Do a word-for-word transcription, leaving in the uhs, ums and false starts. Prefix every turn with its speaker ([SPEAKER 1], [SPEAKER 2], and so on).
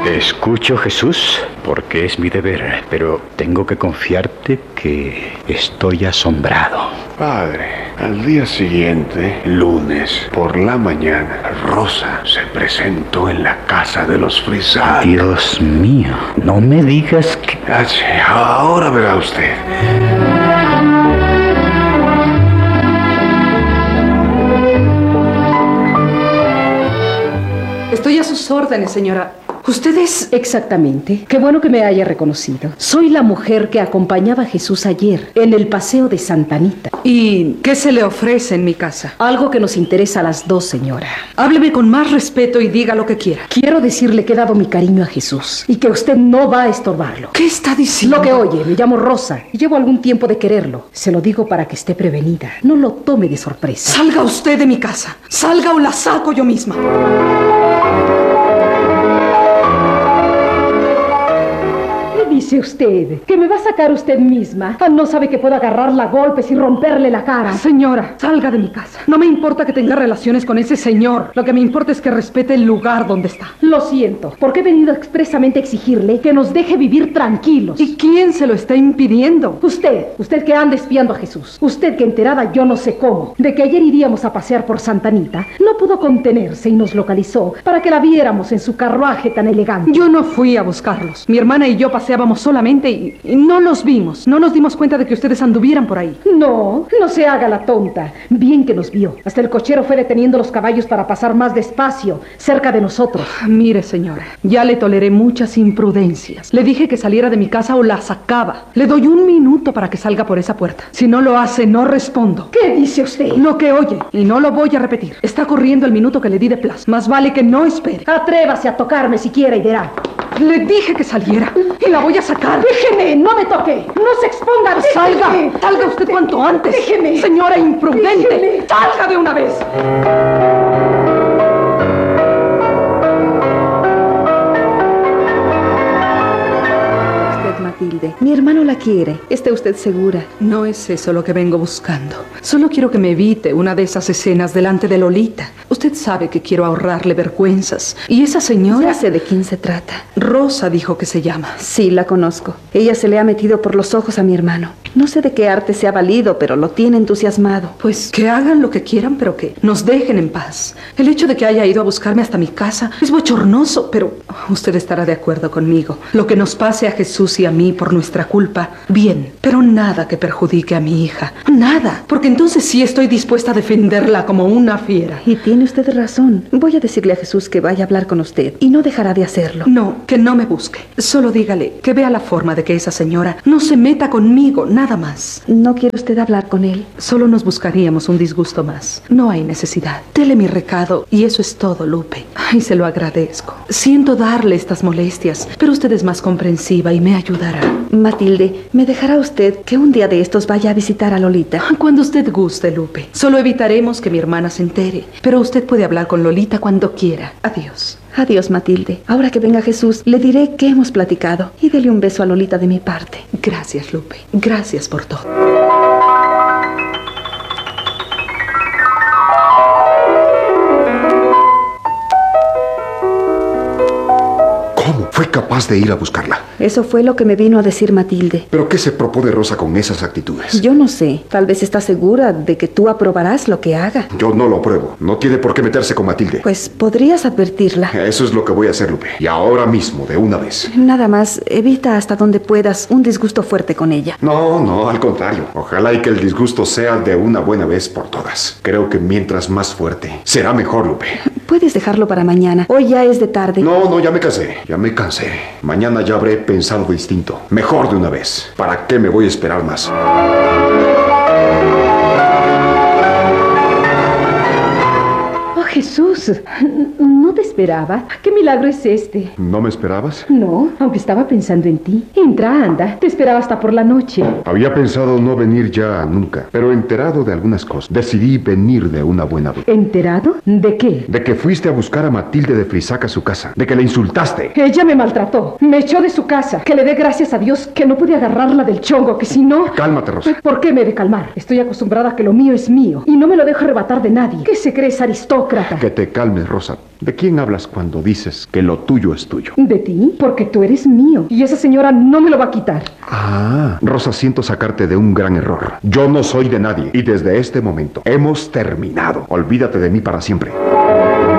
[SPEAKER 1] Te escucho, Jesús, porque es mi deber, pero tengo que confiarte que estoy asombrado.
[SPEAKER 2] Padre, al día siguiente, lunes, por la mañana, Rosa se presentó en la casa de los Frisac.
[SPEAKER 1] Dios mío, no me digas que...
[SPEAKER 2] Ah, sí, ahora verá usted.
[SPEAKER 3] Estoy a sus órdenes, señora. ¿Usted es...?
[SPEAKER 4] Exactamente. Qué bueno que me haya reconocido. Soy la mujer que acompañaba a Jesús ayer en el paseo de Santa Anita.
[SPEAKER 3] ¿Y qué se le ofrece en mi casa?
[SPEAKER 4] Algo que nos interesa a las dos, señora.
[SPEAKER 3] Hábleme con más respeto y diga lo que quiera.
[SPEAKER 4] Quiero decirle que he dado mi cariño a Jesús y que usted no va a estorbarlo.
[SPEAKER 3] ¿Qué está diciendo?
[SPEAKER 4] Lo que oye, me llamo Rosa y llevo algún tiempo de quererlo. Se lo digo para que esté prevenida. No lo tome de sorpresa.
[SPEAKER 3] Salga usted de mi casa. Salga o la saco yo misma.
[SPEAKER 4] Dice usted que me va a sacar usted misma. No sabe que puedo agarrarla a golpes y romperle la cara.
[SPEAKER 3] Señora, salga de mi casa. No me importa que tenga relaciones con ese señor. Lo que me importa es que respete el lugar donde está.
[SPEAKER 4] Lo siento, porque he venido expresamente a exigirle que nos deje vivir tranquilos.
[SPEAKER 3] ¿Y quién se lo está impidiendo?
[SPEAKER 4] Usted, usted que anda espiando a Jesús. Usted que enterada yo no sé cómo de que ayer iríamos a pasear por Santa Anita, no pudo contenerse y nos localizó para que la viéramos en su carruaje tan elegante.
[SPEAKER 3] Yo no fui a buscarlos. Mi hermana y yo paseábamos solamente y, y no los vimos. No nos dimos cuenta de que ustedes anduvieran por ahí.
[SPEAKER 4] No, no se haga la tonta. Bien que nos vio. Hasta el cochero fue deteniendo los caballos para pasar más despacio, cerca de nosotros.
[SPEAKER 3] Mire, señora, ya le toleré muchas imprudencias. Le dije que saliera de mi casa o la sacaba. Le doy un minuto para que salga por esa puerta. Si no lo hace, no respondo.
[SPEAKER 4] ¿Qué dice usted?
[SPEAKER 3] Lo que oye, y no lo voy a repetir. Está corriendo el minuto que le di de plazo. Más vale que no espere.
[SPEAKER 4] Atrévase a tocarme siquiera y verá.
[SPEAKER 3] Le dije que saliera y la voy a sacar.
[SPEAKER 4] ¡Déjeme! ¡No me toque! ¡No se exponga! ¡Déjeme!
[SPEAKER 3] ¡Salga! ¡Salga usted cuanto antes!
[SPEAKER 4] ¡Déjeme!
[SPEAKER 3] ¡Señora imprudente!
[SPEAKER 4] ¡Déjeme!
[SPEAKER 3] ¡Salga de una vez!
[SPEAKER 5] Matilde, mi hermano la quiere. ¿Esté usted segura?
[SPEAKER 3] No es eso lo que vengo buscando. Solo quiero que me evite una de esas escenas delante de Lolita. Usted sabe que quiero ahorrarle vergüenzas. Y esa señora...
[SPEAKER 5] Ya sé de quién se trata.
[SPEAKER 3] Rosa dijo que se llama.
[SPEAKER 5] Sí, la conozco. Ella se le ha metido por los ojos a mi hermano. No sé de qué arte se ha valido, pero lo tiene entusiasmado.
[SPEAKER 3] Pues que hagan lo que quieran, pero que nos dejen en paz. El hecho de que haya ido a buscarme hasta mi casa es bochornoso, pero usted estará de acuerdo conmigo. Lo que nos pase a Jesús y a mí por nuestra culpa, bien, pero nada que perjudique a mi hija. Nada, porque entonces sí estoy dispuesta a defenderla como una fiera.
[SPEAKER 5] Y tiene usted razón. Voy a decirle a Jesús que vaya a hablar con usted y no dejará de hacerlo.
[SPEAKER 3] No, que no me busque. Solo dígale que vea la forma de que esa señora no se meta conmigo, nada más.
[SPEAKER 5] ¿No quiere usted hablar con él?
[SPEAKER 3] Solo nos buscaríamos un disgusto más. No hay necesidad. Dele mi recado y eso es todo, Lupe. Ay, se lo agradezco. Siento darle estas molestias, pero usted es más comprensiva y me ayudará.
[SPEAKER 5] Matilde, ¿me dejará usted que un día de estos vaya a visitar a Lolita?
[SPEAKER 3] Cuando usted guste, Lupe. Solo evitaremos que mi hermana se entere. Pero usted puede hablar con Lolita cuando quiera. Adiós.
[SPEAKER 5] Adiós, Matilde. Ahora que venga Jesús, le diré que hemos platicado. Y dele un beso a Lolita de mi parte.
[SPEAKER 3] Gracias, Lupe. Gracias por todo.
[SPEAKER 2] ¿Cómo fue capaz de ir a buscarla?
[SPEAKER 5] Eso fue lo que me vino a decir Matilde.
[SPEAKER 2] ¿Pero qué se propone Rosa con esas actitudes?
[SPEAKER 5] Yo no sé. Tal vez está segura de que tú aprobarás lo que haga.
[SPEAKER 2] Yo no lo apruebo. No tiene por qué meterse con Matilde.
[SPEAKER 5] Pues podrías advertirla.
[SPEAKER 2] Eso es lo que voy a hacer, Lupe. Y ahora mismo, de una vez.
[SPEAKER 5] Nada más, evita hasta donde puedas un disgusto fuerte con ella.
[SPEAKER 2] No, no, al contrario. Ojalá y que el disgusto sea de una buena vez por todas. Creo que mientras más fuerte, será mejor, Lupe.
[SPEAKER 5] Puedes dejarlo para mañana. Hoy ya es de tarde.
[SPEAKER 2] No, no, ya me cansé. Ya me cansé. Mañana ya habré pensado distinto. Mejor de una vez. ¿Para qué me voy a esperar más?
[SPEAKER 4] Oh, Jesús, no te esperaba. ¿Qué milagro es este?
[SPEAKER 2] ¿No me esperabas?
[SPEAKER 4] No, aunque estaba pensando en ti. Entra, anda. Te esperaba hasta por la noche.
[SPEAKER 2] Había pensado no venir ya nunca, pero enterado de algunas cosas, decidí venir de una buena vez.
[SPEAKER 4] ¿Enterado? ¿De qué?
[SPEAKER 2] De que fuiste a buscar a Matilde de Frisac a su casa. De que la insultaste.
[SPEAKER 4] Ella me maltrató. Me echó de su casa. Que le dé gracias a Dios que no pude agarrarla del chongo, que si no...
[SPEAKER 2] Cálmate, Rosa.
[SPEAKER 4] ¿Por qué me he de calmar? Estoy acostumbrada a que lo mío es mío y no me lo dejo arrebatar de nadie. ¿Qué se cree ese aristócrata?
[SPEAKER 2] Que te calmes, Rosa. ¿De quién hablas? hablas cuando dices que lo tuyo es tuyo?
[SPEAKER 4] ¿De ti? Porque tú eres mío. Y esa señora no me lo va a quitar.
[SPEAKER 2] Ah, Rosa, siento sacarte de un gran error. Yo no soy de nadie. Y desde este momento hemos terminado. Olvídate de mí para siempre.